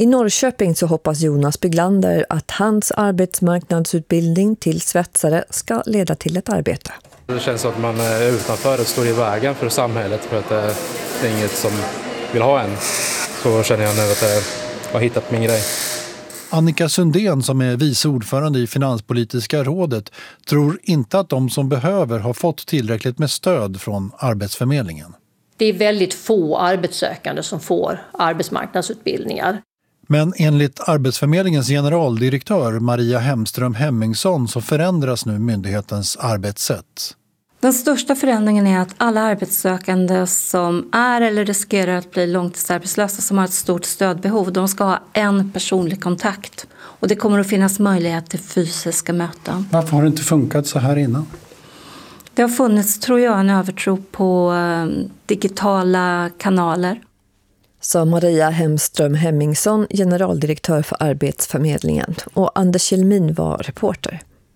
I Norrköping så hoppas Jonas Byglander att hans arbetsmarknadsutbildning till svetsare ska leda till ett arbete. Det känns som att man är utanför och står i vägen för samhället för att det är inget som vill ha en. Så känner jag nu att jag har hittat min grej. Annika Sundén, som är vice ordförande i Finanspolitiska rådet, tror inte att de som behöver har fått tillräckligt med stöd från Arbetsförmedlingen. Det är väldigt få arbetssökande som får arbetsmarknadsutbildningar. Men enligt Arbetsförmedlingens generaldirektör Maria Hemström Hemmingsson så förändras nu myndighetens arbetssätt. Den största förändringen är att alla arbetssökande som är eller riskerar att bli långtidsarbetslösa som har ett stort stödbehov, de ska ha en personlig kontakt. Och det kommer att finnas möjlighet till fysiska möten. Varför har det inte funkat så här innan? Det har funnits, tror jag, en övertro på digitala kanaler. Sa Maria Hemström Hemmingsson, generaldirektör för Arbetsförmedlingen, och Anders Kjellmin var reporter.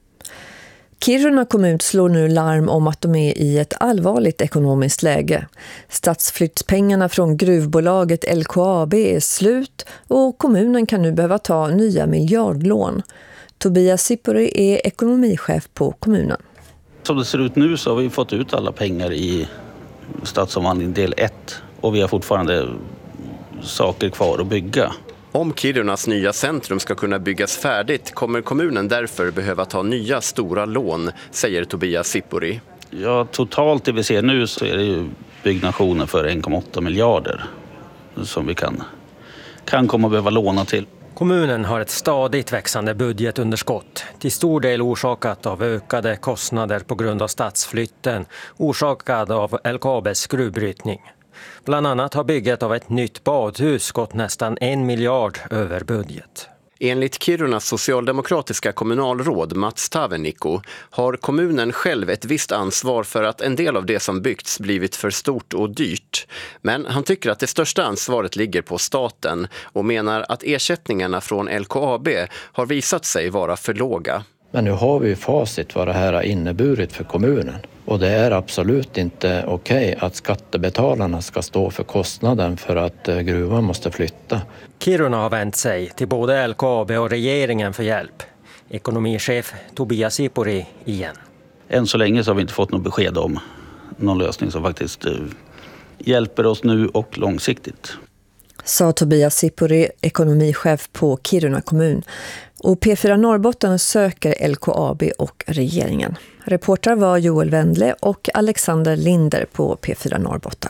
Kiruna kommun slår nu larm om att de är i ett allvarligt ekonomiskt läge. Stadsflyttspengarna från gruvbolaget LKAB är slut och kommunen kan nu behöva ta nya miljardlån. Tobias Sipori är ekonomichef på kommunen. Som det ser ut nu så har vi fått ut alla pengar i stadsomvandling del 1 och vi har fortfarande saker kvar att bygga. Om Kirunas nya centrum ska kunna byggas färdigt kommer kommunen därför behöva ta nya stora lån, säger Tobias Sipori. Ja, totalt det vi ser nu så är det ju byggnationer för 1,8 miljarder som vi kan komma att behöva låna till. Kommunen har ett stadigt växande budgetunderskott, till stor del orsakat av ökade kostnader på grund av stadsflytten, orsakad av LKABs gruvbrytning. Bland annat har bygget av ett nytt badhus gått nästan 1 miljard över budget. Enligt Kirunas socialdemokratiska kommunalråd Mats Tavenikko har kommunen själv ett visst ansvar för att en del av det som byggts blivit för stort och dyrt. Men han tycker att det största ansvaret ligger på staten och menar att ersättningarna från LKAB har visat sig vara för låga. Men nu har vi ju facit vad det här har inneburit för kommunen. Och det är absolut inte okej att skattebetalarna ska stå för kostnaden för att gruvan måste flytta. Kiruna har vänt sig till både LKAB och regeringen för hjälp. Ekonomichef Tobias Sipori igen. Än så länge så har vi inte fått något besked om någon lösning som faktiskt hjälper oss nu och långsiktigt. Sa Tobias Sipori, ekonomichef på Kiruna kommun. Och P4 Norrbotten söker LKAB och regeringen. Reportrar var Joel Wendle och Alexander Linder på P4 Norrbotten.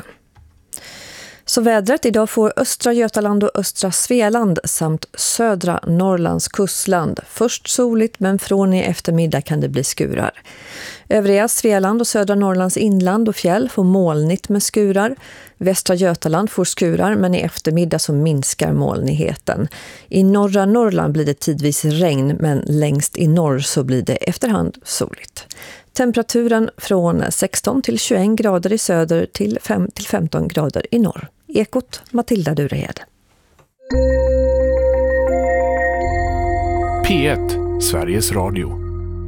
Så vädret: idag får östra Götaland och östra Svealand samt södra Norrlands kustland först soligt, men från i eftermiddag kan det bli skurar. Övriga Svealand och södra Norrlands inland och fjäll får molnigt med skurar. Västra Götaland får skurar, men i eftermiddag så minskar molnigheten. I norra Norrland blir det tidvis regn, men längst i norr så blir det efterhand soligt. Temperaturen från 16 till 21 grader i söder till 5 till 15 grader i norr. Ekot, Matilda Durehed. P1, Sveriges Radio.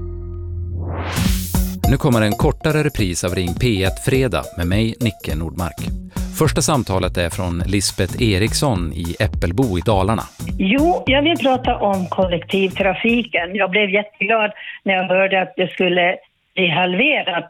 Nu kommer en kortare repris av Ring P1 fredag med mig, Nicke Nordmark. Första samtalet är från Lisbeth Eriksson i Äppelbo i Dalarna. Jo, jag vill prata om kollektivtrafiken. Jag blev jätteglad när jag hörde att det skulle bli halverat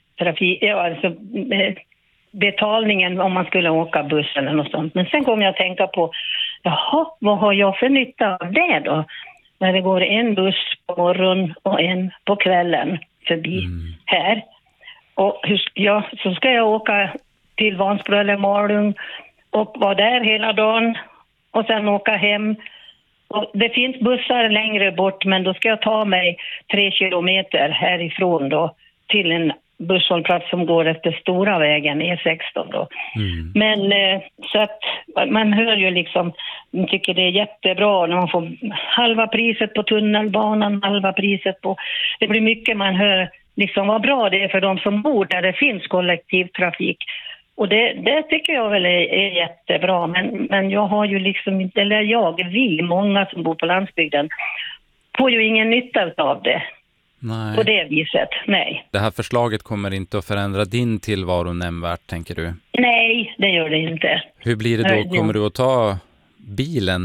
betalningen om man skulle åka buss eller något sånt. Men sen kom jag att tänka på, vad har jag för nytta av det då? När det går en buss på morgonen och en på kvällen förbi här. Och så ska jag åka till Vansbro eller Malung och vara där hela dagen och sen åka hem. Och det finns bussar längre bort, men då ska jag ta mig 3 kilometer härifrån då till en busshållplats som går efter stora vägen E16 då. Men så att man hör ju liksom, man tycker det är jättebra när man får halva priset på tunnelbanan, halva priset på, det blir mycket man hör liksom vad bra det är för de som bor där det finns kollektivtrafik. Och det tycker jag väl är jättebra, men jag har ju liksom inte, eller vi, många som bor på landsbygden får ju ingen nytta av det. Nej. På det viset, nej. Det här förslaget kommer inte att förändra din tillvaro nämnvärt, tänker du? Nej, det gör det inte. Hur blir det då? Kommer du att ta bilen